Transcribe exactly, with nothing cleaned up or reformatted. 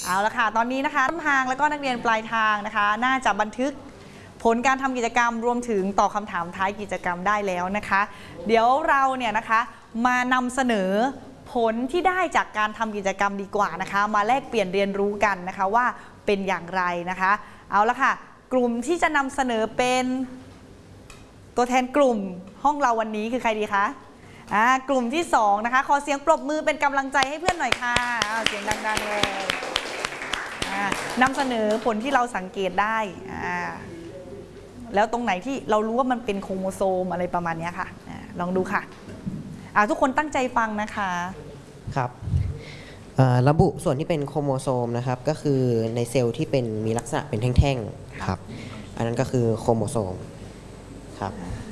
เอาละค่ะตอนนี้นะคะต้นทางแล้วก็นักเรียนปลายทางนะคะน่าจะบันทึกผลการทำกิจกรรมรวมถึงตอบคำถามท้ายกิจกรรมได้แล้วนะคะเดี๋ยวเราเนี่ยนะคะมานำเสนอผลที่ได้จากการทำกิจกรรมดีกว่านะคะมาแลกเปลี่ยนเรียนรู้กันนะคะว่าเป็นอย่างไรนะคะเอาละค่ะกลุ่มที่จะนำเสนอเป็นตัวแทนกลุ่มห้องเราวันนี้คือใครดีคะอ่ากลุ่มที่สองนะคะขอเสียงปรบมือเป็นกำลังใจให้เพื่อนหน่อยค่ะเสียงดังๆเลยนำเสนอผลที่เราสังเกตได้แล้วตรงไหนที่เรารู้ว่ามันเป็นโครโมโซมอะไรประมาณนี้ค่ะลองดูค่ะทุกคนตั้งใจฟังนะคะครับระบุส่วนที่เป็นโครโมโซมนะครับก็คือในเซลล์ที่เป็นมีลักษณะเป็นแท่งๆครับอันนั้นก็คือโครโมโซมครับ